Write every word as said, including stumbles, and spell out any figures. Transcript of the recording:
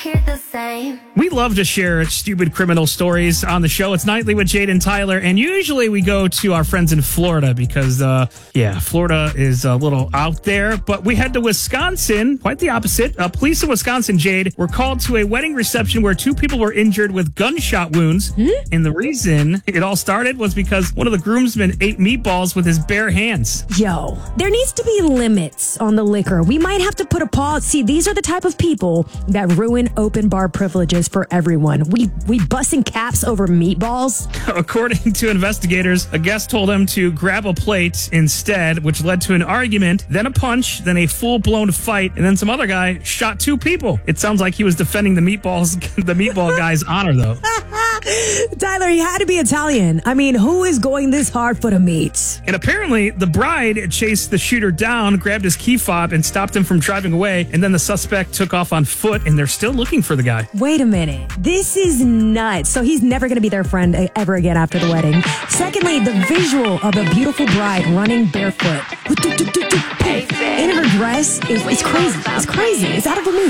hear the same. We love to share stupid criminal stories on the show. It's Nightly with Jade and Tyler, and usually we go to our friends in Florida because, uh, yeah, Florida is a little out there. But we head to Wisconsin, quite the opposite. Uh, police in Wisconsin, Jade, were called to a wedding reception where two people were injured with gunshot wounds. Hmm? And the reason it all started was because one of the groomsmen ate meatballs with his bare hands. Yo, there needs to be limits on the liquor. We might have to put a pause. See, these are the type of people that ruin open bar privileges for everyone. We we busting caps over meatballs. According to investigators, a guest told him to grab a plate instead, which led to an argument, then a punch, then a full-blown fight, and then some other guy shot two people. It sounds like he was defending the meatballs, the meatball guy's honor, though. Tyler, he had to be Italian. I mean, who is going this hard for the meat? And apparently, the bride chased the shooter down, grabbed his key fob, and stopped him from driving away. And then the suspect took off on foot, and they're still looking for the guy. Wait a minute. This is nuts. So he's never going to be their friend ever again after the wedding. Secondly, the visual of a beautiful bride running barefoot in her dress is it's crazy. It's crazy. It's out of the mood.